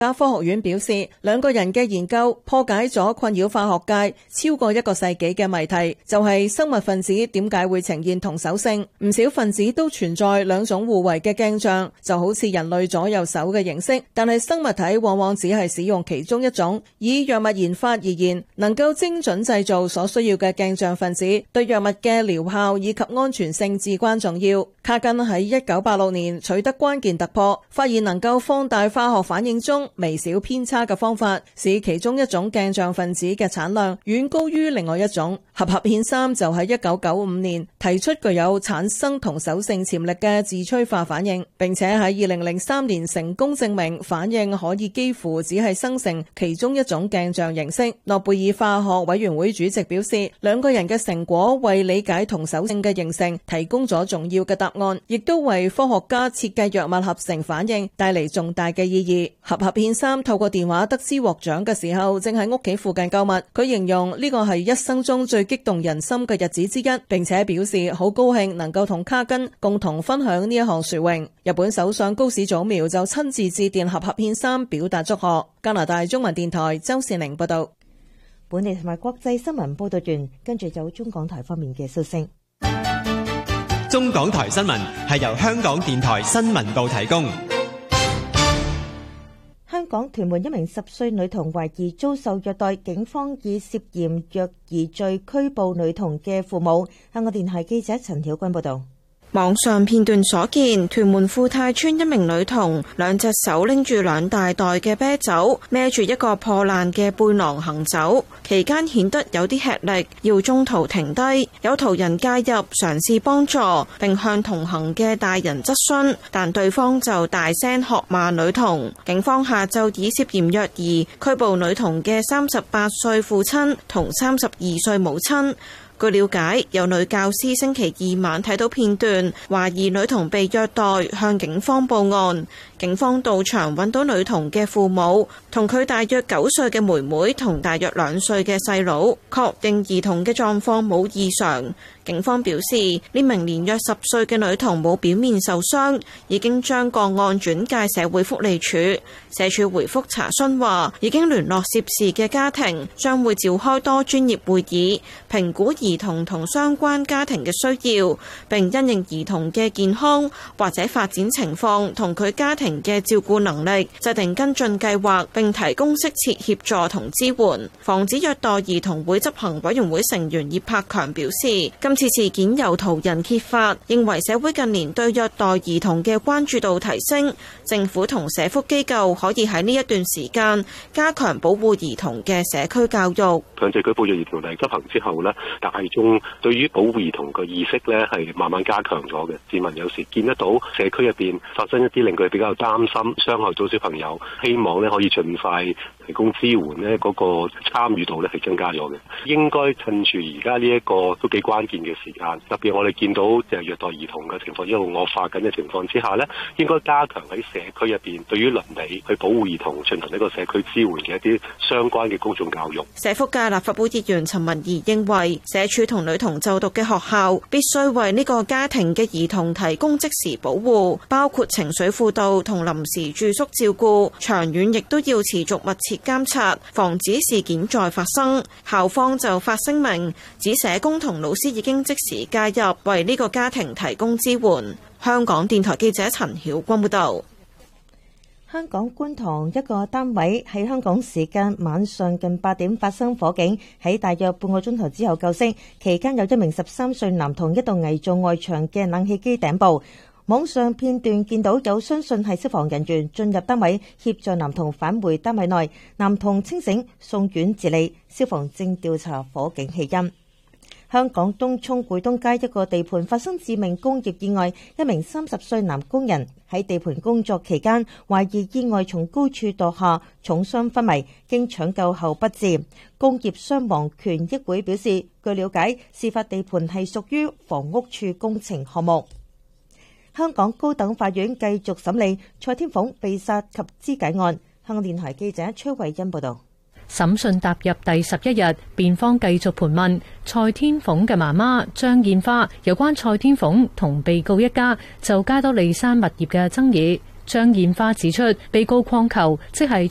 科學院表示，兩個人嘅研究破解咗困擾化學界超過1個世紀嘅謎題，就係生物分子點解會呈現同手性。唔少分子都存在兩種互為嘅鏡像，就好似人類左右手嘅形式，但係生物體往往只係使用其中一種。以藥物研發而言，能夠精準製造所需要嘅鏡像分子，對藥物嘅療效以及安全性至關重要。卡根喺1986年取得關鍵突破，發現能夠放大化學反應中微小偏差嘅方法，使其中一種鏡像分子嘅產量遠高於另外一種。合憲3就喺1995年提出具有產生同手性潛力嘅自催化反應，並且喺2003年成功證明反應可以幾乎只係生成其中一種鏡像形式。諾貝爾化學委員會主席表示，兩個人嘅成果為理解同手性嘅形成提供咗重要嘅答案，亦都為科學家設計藥物合成反應帶嚟重大嘅意義。合憲3透過電話得知獲獎嘅時候，正喺屋企附近購物。佢形容呢個係一生中最激動人心嘅日子之一，並且表示好高興能夠同卡根共同分享呢一項殊榮。日本首相高市早苗就親自致電合憲3表達祝賀。加拿大中文電台周善玲報道。 本地同埋國際新聞報道完，跟住有中港台方面嘅消息。 中港台新聞係由香港電台新聞部提供。 香港屯門一名10歲女童懷疑遭受虐待，警方以涉嫌虐兒罪拘捕女童嘅父母。香港電台記者陳曉君報道。 網上片段所見，屯門富泰村一名女童兩隻手拎住2大袋嘅啤酒，孭住一個破爛嘅背囊行走，期間顯得有啲吃力，要中途停低。有途人介入嘗試幫助，並向同行嘅大人質詢，但對方就大聲喝罵女童。警方下晝以涉嫌虐兒拘捕女童嘅38歲父親同32歲母親。據了解，有女教師星期2晚睇到片段，懷疑女童被虐待，向警方報案。警方到場揾到女童嘅父母，同佢大約9歲嘅妹妹同大約2歲嘅細佬，確認兒童嘅狀況冇異常。警方表示，呢名年約10歲嘅女童冇表面受傷，已經將個案轉介社會福利署。社署回覆查詢話，已經聯絡涉事嘅家庭，將會召開多專業會議，評估兒童同相關家庭嘅需要，並因應兒童嘅健康或者發展情況同佢家庭嘅照顧能力，制定跟進計劃，並提供適切協助同支援。防止虐待兒童會執行委員會成員葉柏強表示，今次事件由途人揭發，認為社會近年對虐待兒童嘅關注度提升，政府同社福機構可以喺呢一段時間加強保護兒童嘅社區教育。 強制舉報虐兒條例執行之後呢，大眾對於保護兒童嘅意識呢係慢慢加強咗嘅。市民有時見得到社區入邊發生一啲令佢比較擔心、傷害到小朋友，希望呢可以盡快提供支援呢，嗰個參與度呢係增加咗嘅。應該趁住而家呢一個都幾關鍵嘅時間，特別我哋見到就係虐待兒童嘅情況一路惡化緊嘅情況之下呢，應該加強喺社區入邊對於鄰里去保護兒童進行呢個社區支援嘅一啲相關嘅公眾教育。 社福界立法會議員陳文儀認為，社署同女童就讀嘅學校必須為呢個家庭嘅兒童提供即時保護，包括情緒輔導同臨時住宿照顧，長遠亦都要持續密切監察，防止事件再發生。校方就發聲明指社工同老師已經即時介入，為呢個家庭提供支援。香港電台記者陳曉君報道。 香港觀塘一個單位喺香港時間晚上近8點發生火警，喺大約半個鐘頭之後救熄。期間有一名13歲男童一度危做外牆嘅冷氣機頂部。網上片段見到有相信係消防人員進入單位協助男童返回單位內，男童清醒送院治理，消防正調查火警起因。香港東涌匯東街一個地盤發生致命工業意外，一名30歲男工人喺地盤工作期間，懷疑意外從高處墮下，重傷昏迷，經搶救後不治。工業傷亡權益會表示，據了解，事發地盤係屬於房屋處工程項目。香港高等法院繼續審理蔡天鳳被殺及肢解案。香港電台記者崔慧欣報道。 審訊踏入第11日，辯方繼續盤問蔡天鳳嘅媽媽張燕花有關蔡天鳳同被告一家就加多利山物業嘅爭議。張燕花指出，被告礦球即係